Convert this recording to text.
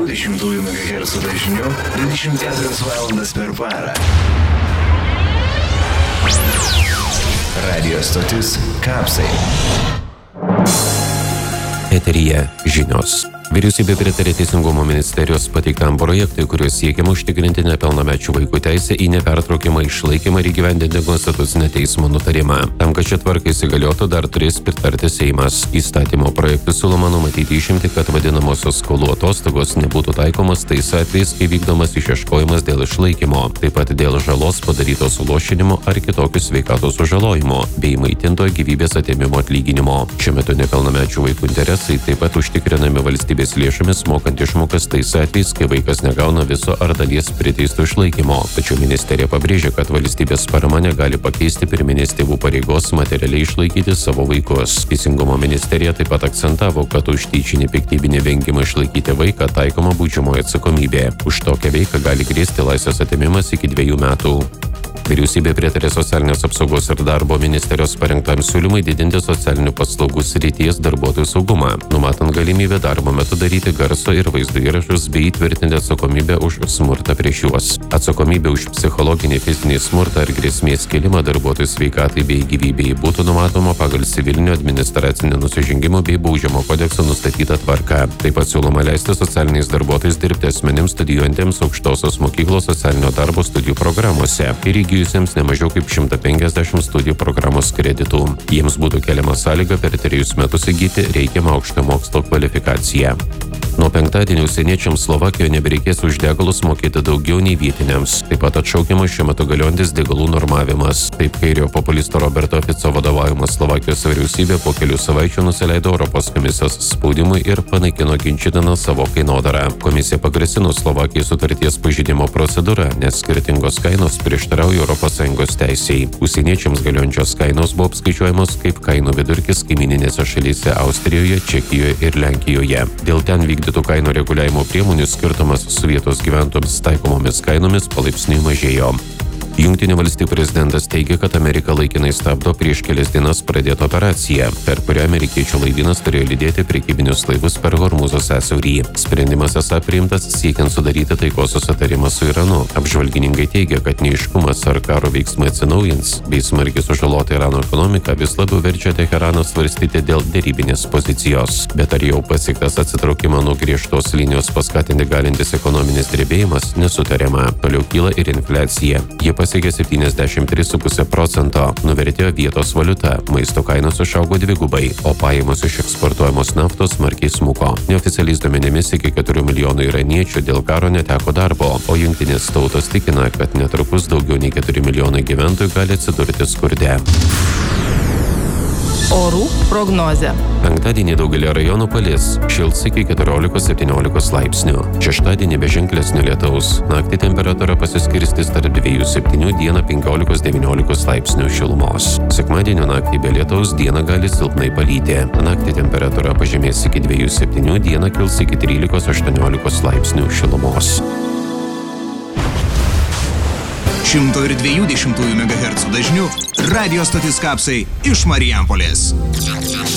MHz dažniu 24 valandas per parą. Radio stotis Kapsai. Eteryje žinios. Vyriausybė pritarė Teisingumo ministerijos pateiktam projektui, kuriuo siekiama užtikrinti nepilnamečių vaikų teisę į nepertraukiamą išlaikymą ir įgyvendinti konstitucinę teismo nutarimą. Tam, kad ši tvarka įsigaliotų, dar turės pritarti Seimas. Įstatymo projektu siūloma numatyti išimtį, kad vadinamosios skolų atostogos nebūtų taikomas tais atvejais, kai vykdomas išieškojimas dėl išlaikymo, taip pat dėl žalos padarytos suluošinimo ar kitokių sveikatos sužalojimo, bei maitintojo gyvybės atėmimo atlyginimo. Šiuo metu nepilnamečių vaikų interesai taip pat užtikrinami valstybės lėšomis mokant išmokas tais atvejais, kai vaikas negauna viso ar dalies priteisto išlaikymo. Tačiau ministerija pabrėžia, kad valstybės parama negali pakeisti pirminės tėvų pareigos materialiai išlaikyti savo vaikus. Teisingumo ministerija taip pat akcentavo, kad už tyčinį piktybinį vengimą išlaikyti vaiką taikoma baudžiamoji atsakomybė. Už tokią veiką gali grėsti laisvės atėmimas iki 2 metų. Vyriausybė pritarė socialinės apsaugos ir darbo ministerijos parengtam siūlymui didinti socialinių paslaugų srities darbuotojų saugumą, numatant galimybę darbo metu daryti garso ir vaizdo įrašus bei įtvirtinti atsakomybę už smurtą prieš juos. Atsakomybė už psichologinį, fizinį smurtą ar grėsmės kėlimą darbuotojų sveikatai bei gyvybei būtų numatoma pagal civilinio administracinio nusižengimo bei baudžiamo kodekso nustatytą tvarką. Taip pat siūloma leisti socialiniais darbuotojais dirbti asmenims studijuojantiems aukštosios mokyklos socialinio darbo studijų programuose ir įgijusiems ne mažiau kaip 150 studijų programos kreditų. Jiems būtų keliama sąlyga per 3 metus įgyti reikiamą aukštą mokslo kvalifikaciją. Nuo penktadienio užsieniečiams Slovakijoje nebereikės už degalus mokėti daugiau nei vietiniams. Taip pat atšaukiamas šiuo metu galiojantis degalų normavimas. Taip kairio populisto Roberto Fico vadovaujama Slovakijos vyriausybė po kelių savaičių nusileido Europos komisijos spaudimui ir panaikino ginčytiną savo kainodarą. Komisija pagrasino Slovakijai sutarties pažeidimo procedūrą, nes skirtingos kainos prieštarauja ES teisei. Užsieniečiams galiojančios kainos buvo apskaičiuojamos kaip kainų vidurkis kaimininėse šalyse Austrijoje, Čekijoje ir Lenkijoje. Dėl ten vykdytų kainų reguliavimo priemonių skirtumas su vietos gyventojams taikomomis kainomis palaipsniui mažėjo. Jungtinių valstijų prezidentas teigia, kad Amerika laikinai stabdo prieš kelias dienas pradėtą operaciją, per kurią amerikiečių laivynas turėjo lydėti prekybinius laivus per Hormūzo sąsiaurį. Sprendimas esą priimtas siekiant sudaryti taikos susitarimą su Iranu. Apžvalgininkai teigia, kad neaiškumas ar karo veiksmai atsinaujins, bei smarkiai sužalota Irano ekonomika vis labiau verčia Teheraną svarstyti dėl derybinės pozicijos. Bet ar jau pasiektas atsitraukimą nuo griežtos linijos paskatinti galintis ekonominis drebėjimas, nesutariama. Toliau kyla ir infliacija. Jie pasiekė 73,5%, nuvertėjo vietos valiuta, maisto kainos išaugo 2-gubai, o pajamos iš eksportuojamos naftos smarkiai smuko. Neoficialiais duomenimis iki 4 milijonų iraniečių dėl karo neteko darbo, o jungtinės tautos tikina, kad netrukus daugiau nei 4 milijonai gyventojų gali atsidurti skurde. Orų prognozė. Penktadienį daugelį rajonų palis, šils iki 14-17 laipsnių. Šeštadienį be ženklesnio lietaus. Naktį temperatūra pasiskirstys tarp 2-7, dieną 15-19 laipsnių šilumos. Sekmadienio naktį be lietaus dieną gali silpnai palyti. Naktį temperatūra pažemės iki 2-7, dieną kils iki 13-18 laipsnių šilumos. 102,2 MHz dažniu radio stotis Kapsai iš Marijampolės.